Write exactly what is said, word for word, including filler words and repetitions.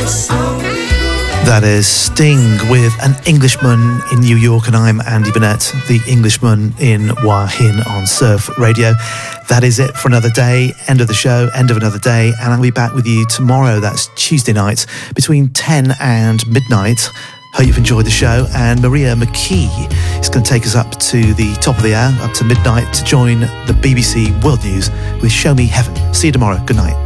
That is Sting with An Englishman in New York, and I'm Andy Burnett, the Englishman in Hua Hin on Surf Radio. That is it for another day, end of the show, end of another day, and I'll be back with you tomorrow, that's Tuesday night, between ten and midnight. Hope you've enjoyed the show, and Maria McKee is going to take us up to the top of the hour, up to midnight, to join the B B C World News with Show Me Heaven. See you tomorrow. Good night.